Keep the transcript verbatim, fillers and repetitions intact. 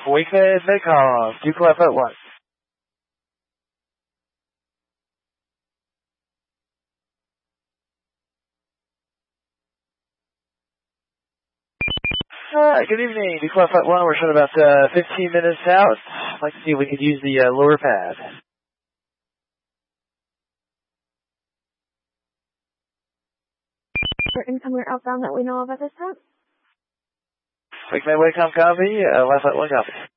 Wakeman, Medcom, two Clef at one. Uh, good evening, two Clef at one. We're showing about uh, fifteen minutes out. I'd like to see if we could use the uh, lower pad. For incoming or outbound that we know of at this time? Wakeman, Wacom, copy. Uh, last flight one, copy.